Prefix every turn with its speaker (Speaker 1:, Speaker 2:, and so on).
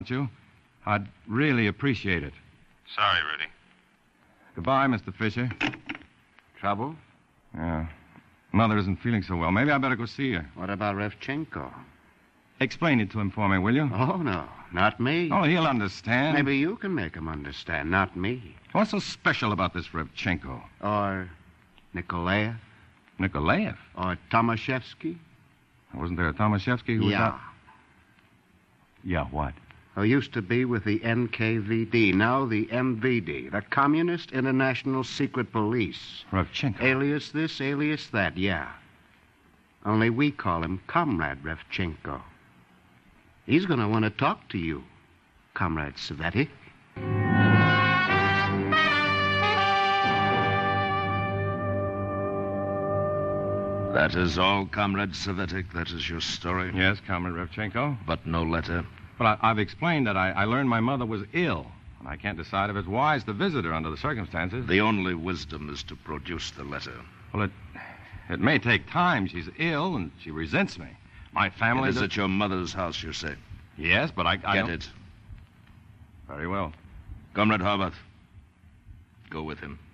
Speaker 1: you? I'd really appreciate it.
Speaker 2: Sorry, Rudy.
Speaker 1: Goodbye, Mr. Fisher.
Speaker 3: Trouble?
Speaker 1: Yeah. Mother isn't feeling so well. Maybe I better go see her.
Speaker 3: What about Revchenko?
Speaker 1: Explain it to him for me, will you?
Speaker 3: Oh, no. Not me.
Speaker 1: Oh, he'll understand.
Speaker 3: Maybe you can make him understand, not me.
Speaker 1: What's so special about this Revchenko?
Speaker 3: Or Nikolaev?
Speaker 1: Nikolaev?
Speaker 3: Or Tomaszewski?
Speaker 1: Wasn't there a Tomaszewski who was
Speaker 3: Yeah.
Speaker 1: out? Yeah, what?
Speaker 3: Who used to be with the NKVD, now the MVD, the Communist International Secret Police.
Speaker 1: Revchenko.
Speaker 3: Alias this, alias that, yeah. Only we call him Comrade Revchenko. He's going to want to talk to you, Comrade Savetic.
Speaker 4: That is all, Comrade Savetic. That is your story.
Speaker 1: Yes, Comrade Revchenko.
Speaker 4: But no letter.
Speaker 1: Well, I've explained that I learned my mother was ill, and I can't decide if it's wise to visit her under the circumstances.
Speaker 4: The only wisdom is to produce the letter.
Speaker 1: Well, it may take time. She's ill, and she resents me. My family...
Speaker 4: It is at your mother's house, you say?
Speaker 1: Yes, but I
Speaker 4: Get
Speaker 1: don't...
Speaker 4: it.
Speaker 1: Very well.
Speaker 4: Comrade Harbath, go with him.